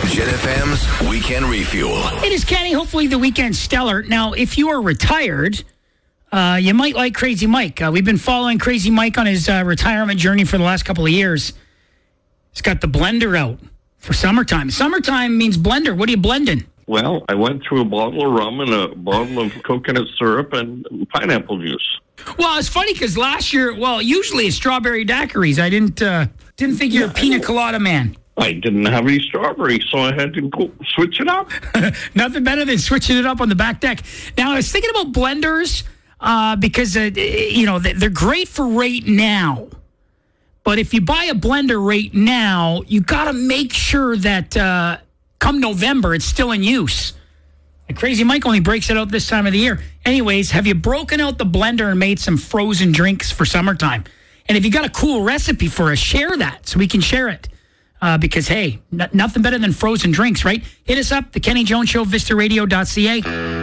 Jet FM's Weekend Refuel. It is Kenny. Hopefully the weekend's stellar. Now, if you are retired, you might like Crazy Mike. We've been following Crazy Mike on his retirement journey for the last couple of years. He's got the blender out for summertime. Summertime means blender. What are you blending? Well, I went through a bottle of rum and a bottle of coconut syrup and pineapple juice. Well, it's funny because last year, usually it's strawberry daiquiris. I didn't think you're a pina colada man. I didn't have any strawberries, so I had to go switch it up. Nothing better than switching it up on the back deck. Now, I was thinking about blenders because, they're great for right now. But if you buy a blender right now, you got to make sure that come November, it's still in use. And Crazy Mike only breaks it out this time of the year. Anyways, have you broken out the blender and made some frozen drinks for summertime? And if you got a cool recipe for us, share that so we can share it. Because, hey, nothing better than frozen drinks, right? Hit us up, The Kenny Jones Show, vistaradio.ca.